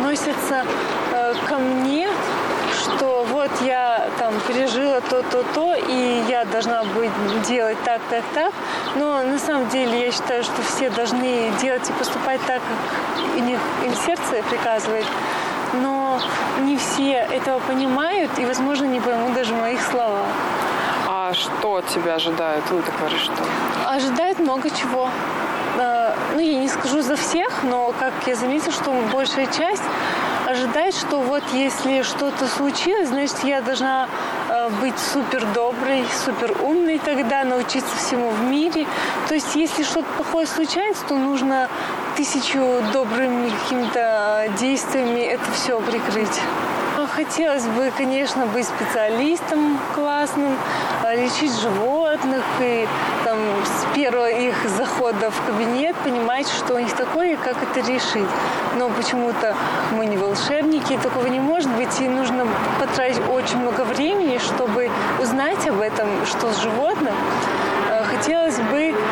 относятся ко мне, что вот я там пережила то, и я должна быть делать так. Но на самом деле я считаю, что все должны делать и поступать так, как им сердце приказывает. Но не все этого понимают и, возможно, не поймут даже моих слов. А что от тебя ожидают? Ну, ты говоришь, что? Ожидает много чего. Ну, я не скажу за всех, но, как я заметила, что большая часть ожидает, что вот если что-то случилось, значит, я должна быть супер доброй, супер умной тогда, научиться всему в мире. То есть, если что-то плохое случается, то нужно 1000 добрыми какими-то действиями это все прикрыть. Хотелось бы, конечно, быть специалистом классным, лечить животных и там, с первого их захода в кабинет понимать, что у них такое и как это решить. Но почему-то мы не волшебники, такого не может быть, и нужно потратить очень много времени, чтобы узнать об этом, что с животным. Хотелось бы